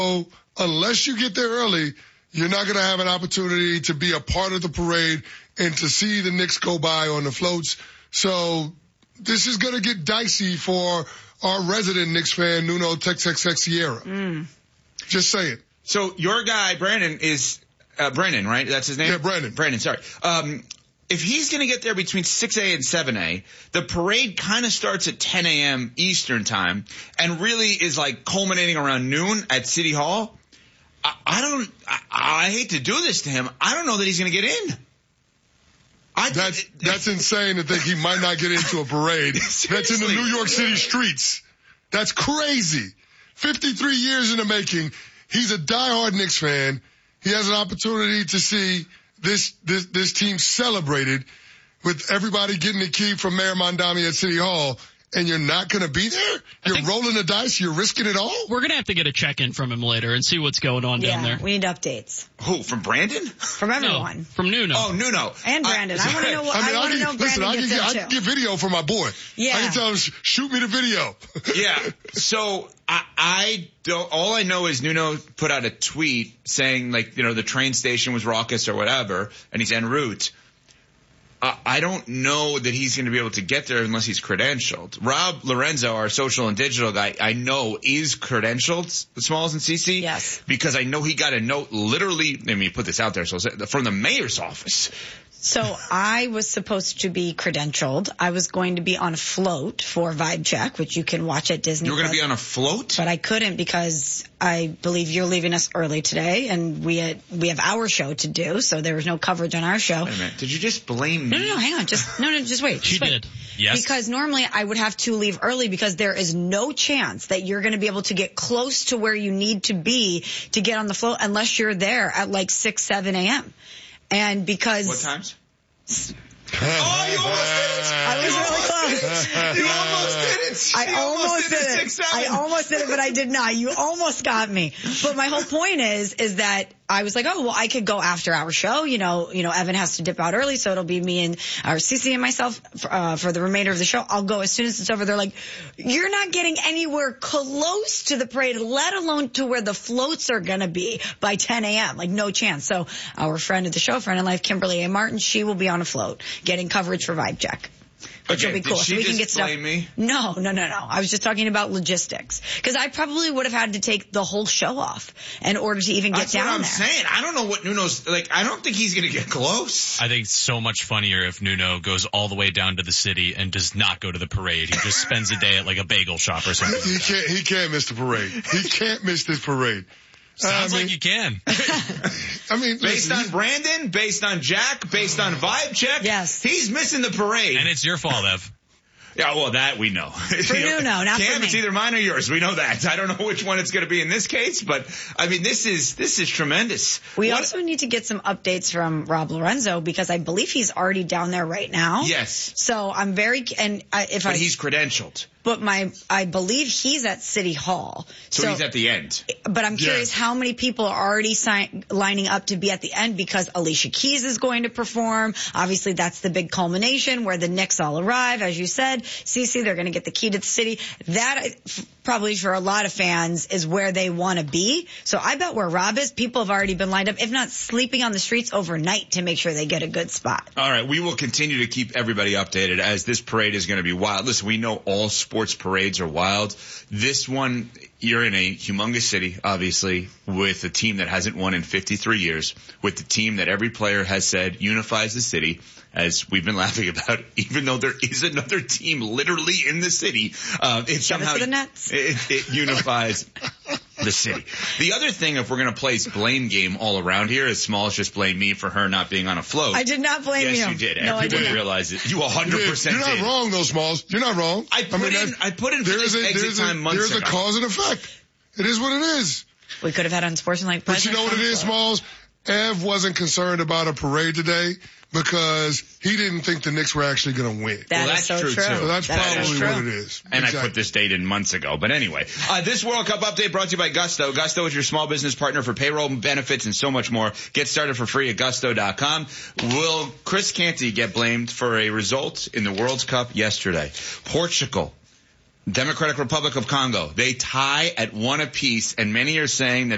So unless you get there early, you're not going to have an opportunity to be a part of the parade and to see the Knicks go by on the floats. So this is going to get dicey for our resident Knicks fan, Nuno Texex Sierra. Just say it. So your guy, Brandon, is Brandon, right? That's his name? Yeah, Brandon. Brandon, sorry. If he's going to get there between 6A and 7A, the parade kind of starts at 10 a.m. Eastern time and really is like culminating around noon at City Hall. I hate to do this to him. I don't know that he's going to get in. That's insane to think he might not get into a parade. That's in the New York City streets. That's crazy. 53 years in the making. He's a diehard Knicks fan. He has an opportunity to see this team celebrated with everybody getting the key from Mayor Mondami at City Hall, and you're not going to be there? You're rolling the dice? You're risking it all? We're going to have to get a check-in from him later and see what's going on down there. We need updates. Who, from Brandon? From everyone. No, from Nuno. Oh, Nuno. And Brandon. I want to know what Brandon gets into. I can get video from my boy. Yeah. I can tell him, shoot me the video. Yeah. So I don't, all I know is Nuno put out a tweet saying, like, you know, the train station was raucous or whatever, and he's en route. I don't know that he's going to be able to get there unless he's credentialed. Rob Lorenzo, our social and digital guy, I know is credentialed, Smalls and CC. Yes. Because I know he got a note literally, let me put this out there, so from the mayor's office. So I was supposed to be credentialed. I was going to be on a float for Vibe Check, which you can watch at Disney. You were going to be on a float? But I couldn't because I believe you're leaving us early today, and we have our show to do, so there was no coverage on our show. Wait a minute. Did you just blame me? No, hang on. Just wait. She did. Yes. Because normally I would have to leave early because there is no chance that you're going to be able to get close to where you need to be to get on the float unless you're there at like 6, 7 a.m. And because... What times? Oh, you almost did it! I was really close. You almost did it! I almost did it. 6, 7. I almost did it, but I did not. You almost got me. But my whole point is that I was like, oh, well, I could go after our show. You know, Evan has to dip out early, so it'll be me and our Cece and myself for the remainder of the show. I'll go as soon as it's over. They're like, you're not getting anywhere close to the parade, let alone to where the floats are going to be by 10 a.m. Like, no chance. So our friend of the show, friend in life, Kimberly A. Martin, she will be on a float getting coverage for Vibe Check. Which will be cool. Did she so we can just get blame me? No. I was just talking about logistics. Because I probably would have had to take the whole show off in order to even get down there. That's what I'm saying. I don't know what Nuno's, like, I don't think he's going to get close. I think it's so much funnier if Nuno goes all the way down to the city and does not go to the parade. He just spends a day at like a bagel shop or something. He can't miss the parade. He can't miss this parade. Sounds like you can. I mean, based on Brandon, based on Jack, based on Vibe Check, yes, he's missing the parade. And it's your fault, Ev. Yeah, well, that we know. For Nuno, not Cam, for me. It's either mine or yours. We know that. I don't know which one it's going to be in this case, but I mean, this is tremendous. We also need to get some updates from Rob Lorenzo because I believe he's already down there right now. Yes. So I'm very But he's credentialed. But I believe he's at City Hall. So he's at the end. But I'm curious how many people are already lining up to be at the end because Alicia Keys is going to perform. Obviously, that's the big culmination where the Knicks all arrive. As you said, Cece, they're going to get the key to the city. That probably for a lot of fans is where they want to be. So I bet where Rob is, people have already been lined up, if not sleeping on the streets overnight to make sure they get a good spot. All right. We will continue to keep everybody updated as this parade is going to be wild. Listen, we know all sports parades are wild. This one, you're in a humongous city, obviously, with a team that hasn't won in 53 years, with the team that every player has said unifies the city, as we've been laughing about, even though there is another team literally in the city, it somehow it unifies the city. The other thing, if we're going to play blame game all around here, is Smalls just blame me for her not being on a float. I did not blame you. Yes, you did. No, Everyone realized it. You 100% did. You're not wrong, though, Smalls. You're not wrong. I put in for this exit time months ago. There's a cause and effect. It is what it is. We could have had unsportsmanlike. But you know what it is, Smalls? Ev wasn't concerned about a parade today because he didn't think the Knicks were actually going to win. That's true, too. So that's probably what it is. And exactly. I put this date in months ago. But anyway, this World Cup update brought to you by Gusto. Gusto is your small business partner for payroll benefits and so much more. Get started for free at gusto.com. Will Chris Canty get blamed for a result in the World Cup yesterday? Portugal, Democratic Republic of Congo, they tie at 1 apiece, and many are saying that